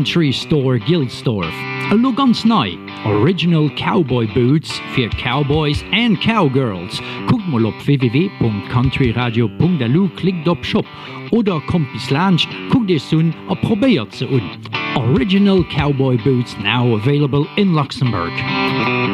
Country Store Gilsdorf. A lo ganz nei, Original Cowboy Boots fir Cowboys and Cowgirls. Guckt mal op www.countryradio.delu, klickt op Shop oder kommt bis Lunch, guckt dir sun a probiert ze un. Original Cowboy Boots now available in Luxembourg.